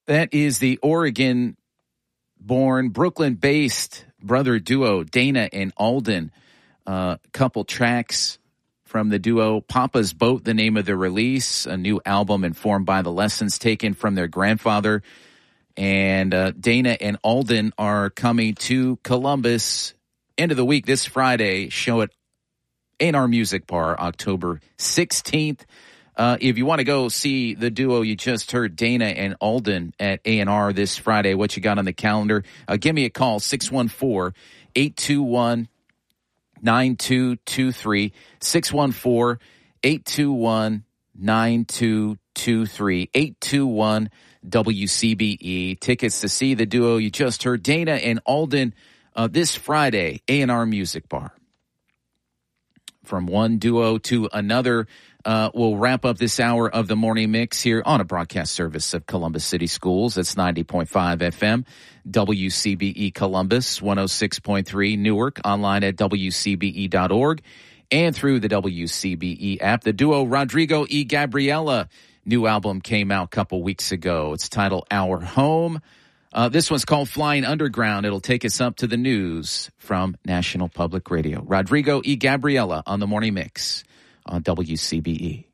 That is the Oregon-born, Brooklyn-based brother duo, Dana and Alden. Couple tracks from the duo. Papa's Boat, the name of the release, a new album informed by the lessons taken from their grandfather. And Dana and Alden are coming to Columbus end of the week this Friday. Show at A&R Music Bar, October 16th. If you want to go see the duo you just heard, Dana and Alden, at A&R this Friday, what you got on the calendar, give me a call, 614-821-9223, 614-821-9223, 821 WCBE. Tickets to see the duo you just heard, Dana and Alden, this Friday, A&R Music Bar. From one duo to another, we'll wrap up this hour of the morning mix here on a broadcast service of Columbus City Schools. That's 90.5 FM, WCBE Columbus, 106.3 Newark, online at WCBE.org, and through the WCBE app. The duo Rodrigo y Gabriela, new album came out a couple weeks ago. It's titled Our Home. This one's called Flying Underground. It'll take us up to the news from National Public Radio. Rodrigo y Gabriela on the Morning Mix on WCBE.